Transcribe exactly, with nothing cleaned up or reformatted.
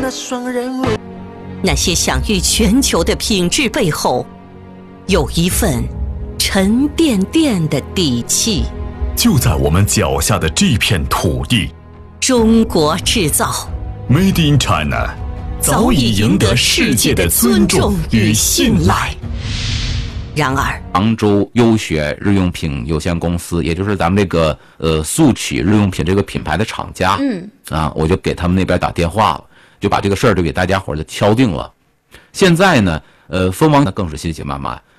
那双人舞。 那些享誉全球的品质背后，有一份沉甸甸的底气。 就在我们脚下的这片土地， 中国制造 Made in China 早已赢得世界的尊重与信赖。 然而， 杭州优学日用品有限公司，也就是咱们这个呃速取日用品这个品牌的厂家， 嗯啊，我就给他们那边打电话了，就把这个事儿就给大家伙儿就敲定了。现在呢，呃，蜂王呢更是信心满满。